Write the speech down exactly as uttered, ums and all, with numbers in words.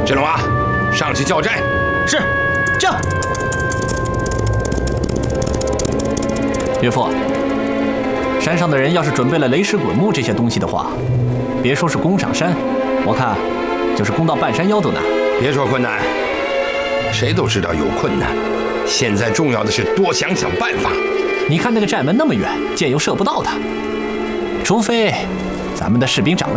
智龙啊，上去叫寨。 是，叫。岳父，山上的人要是准备了雷石滚木这些东西的话，别说是攻上山，我看就是攻到半山腰都难。 别说困难，谁都知道有困难。现在重要的是多想想办法。 你看那个寨门那么远，箭又射不到他，除非咱们的士兵长了